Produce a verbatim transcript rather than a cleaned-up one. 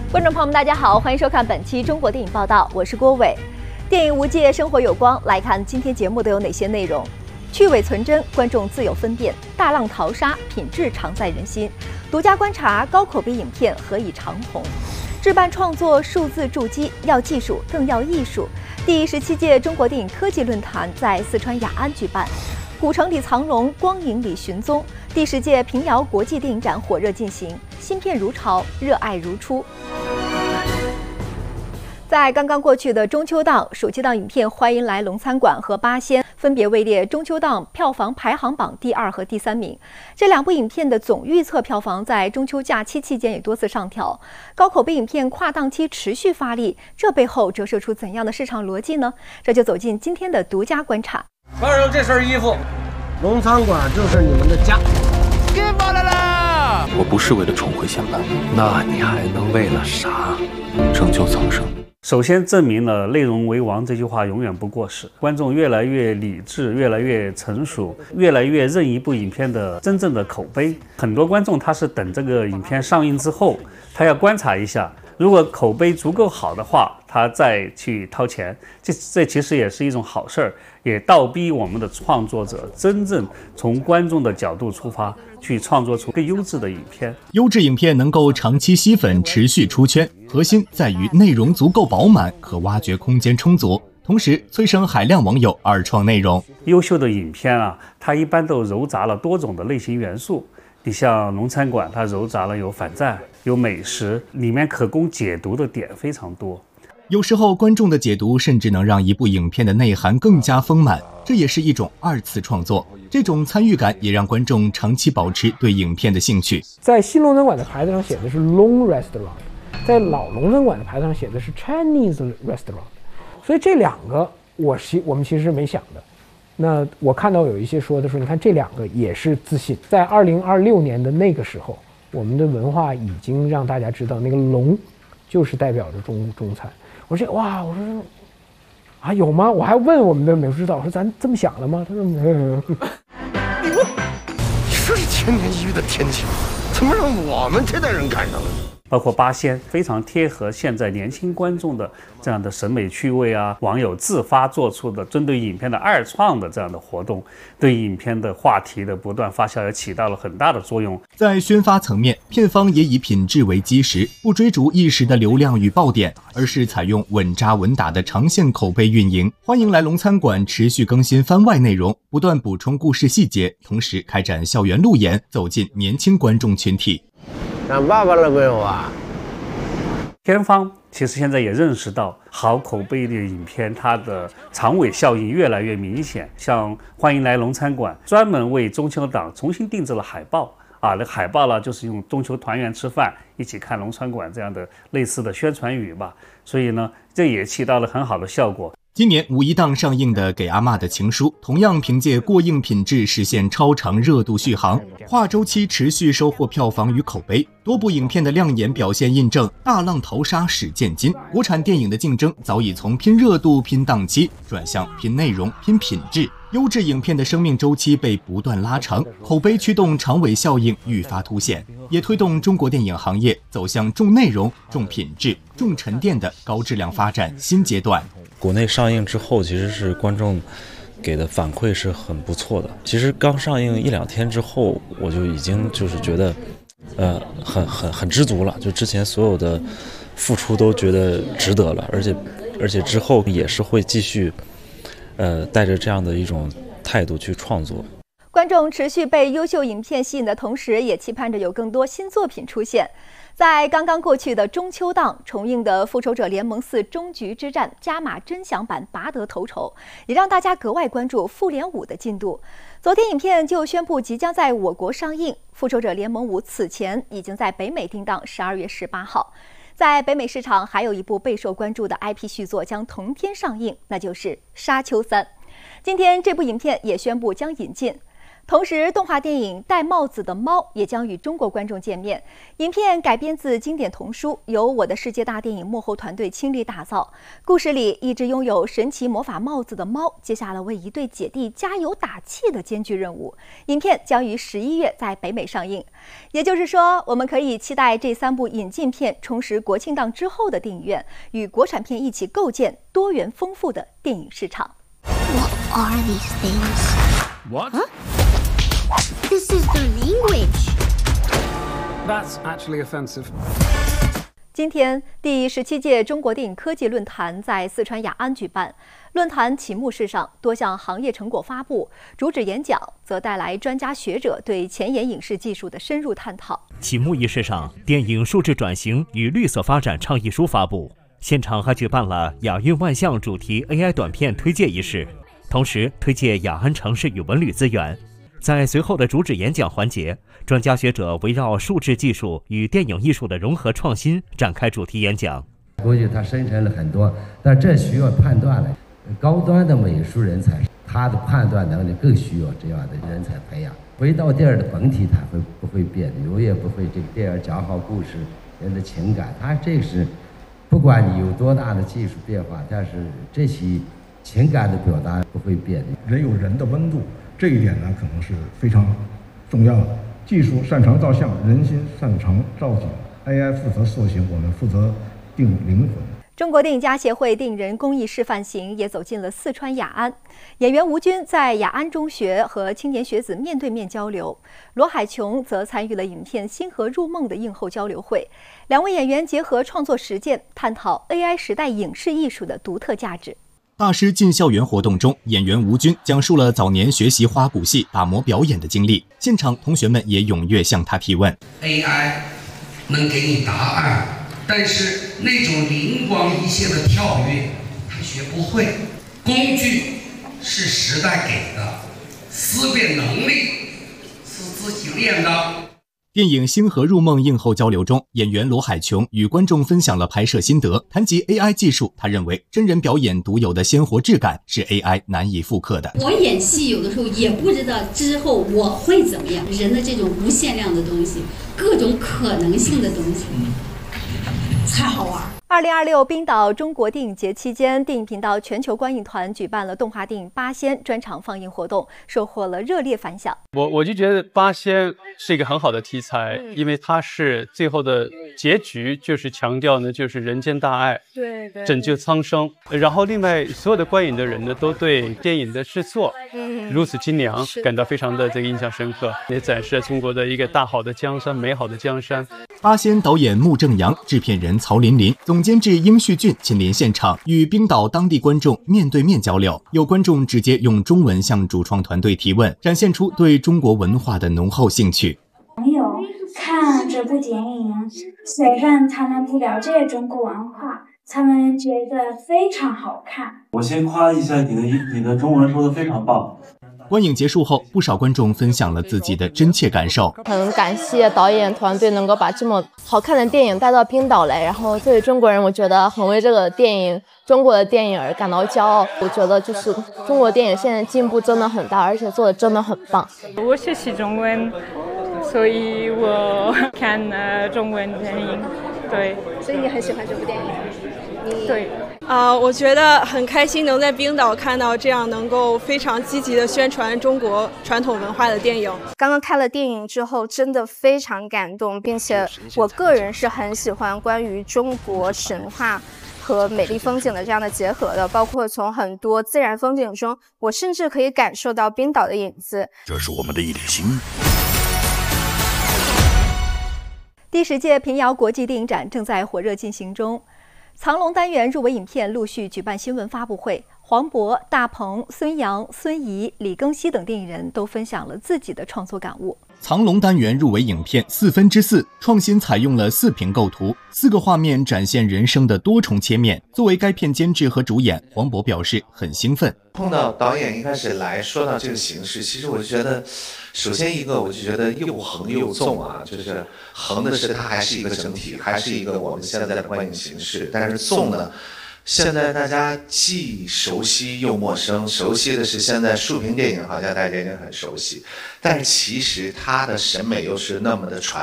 观众朋友们，大家好，欢迎收看本期中国电影报道，我是郭伟。电影无界，生活有光，来看今天节目都有哪些内容：去伪存真，观众自有分辨；大浪淘沙，品质常在人心；独家观察，高口碑影片何以长红；置办创作，数字筑基，要技术更要艺术。第十七届中国电影科技论坛在四川雅安举办。古城里藏龙，光影里寻踪。第十届平遥国际电影展火热进行，新片如潮，热爱如初。在刚刚过去的中秋档，暑期档影片《欢迎来龙餐馆》和《八仙》分别位列中秋档票房排行榜第二和第三名。这两部影片的总预测票房在中秋假期期间也多次上调。高口碑影片跨档期持续发力，这背后折射出怎样的市场逻辑呢？这就走进今天的独家观察。 穿上这身衣服， 龙餐馆就是你们的家。 给发来了！ 我不是为了重回现版，那你还能为了啥？拯救苍生。 首先证明了内容为王这句话永远不过时，观众越来越理智，越来越成熟，越来越认一部影片的真正的口碑。很多观众他是等这个影片上映之后，他要观察一下，如果口碑足够好的话，他再去掏钱，这这其实也是一种好事儿，也倒逼我们的创作者真正从观众的角度出发，去创作出更优质的影片。 优质影片能够长期吸粉，持续出圈，核心在于内容足够饱满，可挖掘空间充足，同时催生海量网友二创内容。 优秀的影片啊，它一般都糅杂了多种的类型元素。你像龙餐馆，它糅杂了有反战，有美食，里面可供解读的点非常多。 有时候观众的解读甚至能让一部影片的内涵更加丰满，这也是一种二次创作。这种参与感也让观众长期保持对影片的兴趣。 在新龙餐馆的牌子上写的是 Long Restaurant， 在老龙餐馆的牌子上写的是 Chinese Restaurant， 所以这两个我其我们其实是没想的。那我看到有一些说的说，你看这两个也是自信。在二零二六年的那个时候，我们的文化已经让大家知道，那个龙就是代表着中中餐。我说哇，我说啊有吗？我还问我们的美术指导，我说咱这么想了吗？他说没有。 你说这千年一遇的天气，怎么让我们这代人赶上了？ 包括八仙非常贴合现在年轻观众的这样的审美趣味啊，网友自发做出的针对影片的二创的这样的活动，对影片的话题的不断发酵也起到了很大的作用。 在宣发层面，片方也以品质为基石，不追逐一时的流量与爆点，而是采用稳扎稳打的长线口碑运营。欢迎来龙餐馆持续更新番外内容，不断补充故事细节，同时开展校园路演，走进年轻观众群体。 想爸爸了没有啊？ 片方其实现在也认识到，好口碑的影片它的长尾效应越来越明显。像欢迎来龙餐馆专门为中秋档重新定制了海报啊，那海报呢就是用中秋团圆吃饭一起看龙餐馆这样的类似的宣传语吧，所以呢这也起到了很好的效果。 今年五一档上映的《给阿嬷的情书》同样凭借过硬品质实现超长热度续航，跨周期持续收获票房与口碑。多部影片的亮眼表现印证大浪淘沙始见金，国产电影的竞争早已从拼热度拼档期转向拼内容拼品质。优质影片的生命周期被不断拉长，口碑驱动长尾效应愈发凸显，也推动中国电影行业走向重内容、重品质、重沉淀的高质量发展新阶段。 国内上映之后，其实是观众给的反馈是很不错的。其实刚上映一两天之后，我就已经就是觉得，呃，很很很知足了。就之前所有的付出都觉得值得了，而且而且之后也是会继续，呃，带着这样的一种态度去创作。 观众持续被优秀影片吸引的同时，也期盼着有更多新作品出现。在刚刚过去的中秋档重映的《复仇者联盟四：终局之战》加码真享版拔得头筹，也让大家格外关注《复联五》的进度。昨天影片就宣布即将在我国上映，《复仇者联盟五》此前已经在北美定档十二月十八号。在北美市场还有一部备受关注的 I P 续作将同天上映，那就是《沙丘三》。今天这部影片也宣布将引进。 同时，动画电影《戴帽子的猫》也将与中国观众见面。影片改编自经典童书，由我的世界大电影幕后团队倾力打造。故事里，一只拥有神奇魔法帽子的猫，接下了为一对姐弟加油打气的艰巨任务。影片将于十一月在北美上映，也就是说，我们可以期待这三部引进片充实国庆档之后的电影院，与国产片一起构建多元丰富的电影市场。 What are these things? What? Huh? This is the language. That's actually offensive. 今天，第十七届中国电影科技论坛在四川雅安举办。论坛启幕式上，多项行业成果发布，主旨演讲则带来专家学者对前沿影视技术的深入探讨。 启幕仪式上，电影数字转型与绿色发展倡议书发布，现场还举办了雅韵万象主题 A I 短片推介仪式，同时推介雅安城市与文旅资源。在随后的主旨演讲环节，专家学者围绕数字技术与电影艺术的融合创新展开主题演讲。 过去他生成了很多，但这需要判断了。高端的美术人才，他的判断能力更需要这样的人才培养。回到电影的本体，它会不会变？永远不会。这个电影讲好故事，人的情感，它这个是不管你有多大的技术变化，但是这些情感的表达不会变的。 人有人的温度。这一点呢，可能是非常重要的。技术擅长照相，人心擅长照景。A I 负责塑形，我们负责定灵魂。 中国电影家协会电影人公益示范行也走进了四川雅安。演员吴军在雅安中学和青年学子面对面交流，罗海琼则参与了影片《星河入梦》的映后交流会。两位演员结合创作实践，探讨 A I 时代影视艺术的独特价值。 大师进校园活动中，演员吴军讲述了早年学习花鼓戏、打磨表演的经历。现场同学们也踊跃向他提问。 A I 能给你答案，但是那种灵光一现的跳跃，他学不会。工具是时代给的，思辨能力是自己练的。 电影《星河入梦》映后交流中，演员罗海琼与观众分享了拍摄心得。谈及 A I 技术，他认为真人表演独有的鲜活质感是 A I 难以复刻的。 我演戏有的时候也不知道之后我会怎么样，人的这种无限量的东西，各种可能性的东西，才好玩。 二零二六冰岛中国电影节期间，电影频道全球观影团举办了动画电影《八仙》专场放映活动，收获了热烈反响。 我我就觉得《八仙》是一个很好的题材，因为它是最后的结局，就是强调呢，就是人间大爱， 对对， 拯救苍生。然后另外所有的观影的人呢，都对电影的制作嗯如此精良感到非常的这个印象深刻，也展示了中国的一个大好的江山，美好的江山。 八仙导演穆正阳、制片人曹琳琳、总监制殷旭俊亲临现场，与冰岛当地观众面对面交流。有观众直接用中文向主创团队提问，展现出对中国文化的浓厚兴趣。 朋友看这部电影，虽然他们不了解中国文化，他们觉得非常好看。 我先夸一下你的你的中文说的非常棒。 观影结束后，不少观众分享了自己的真切感受。 很感谢导演团队能够把这么好看的电影带到冰岛来，然后作为中国人，我觉得很为这个电影、中国的电影而感到骄傲。我觉得就是中国电影现在进步真的很大，而且做的真的很棒。 我学习中文，所以我看呃中文电影，对。 所以你很喜欢这部电影？你对。啊、呃，我觉得很开心能在冰岛看到这样能够非常积极的宣传中国传统文化的电影。 刚刚看了电影之后，真的非常感动，并且我个人是很喜欢关于中国神话和美丽风景的这样的结合的，包括从很多自然风景中，我甚至可以感受到冰岛的影子。 这是我们的一点心。 第十届平遥国际电影展正在火热进行中。藏龙单元入围影片陆续举办新闻发布会，黄渤、大鹏、孙杨、孙怡、李庚希等电影人都分享了自己的创作感悟。 藏龙单元入围影片四分之四，创新采用了四屏构图，四个画面展现人生的多重切面。作为该片监制和主演，黄渤表示很兴奋。 碰到导演一开始来说到这个形式，其实我就觉得，首先一个我就觉得又横又纵啊，就是横的是它还是一个整体，还是一个我们现在的观影形式，但是纵呢， 现在大家既熟悉又陌生，熟悉的是现在竖屏电影好像大家已经很熟悉，但其实它的审美又是那么的传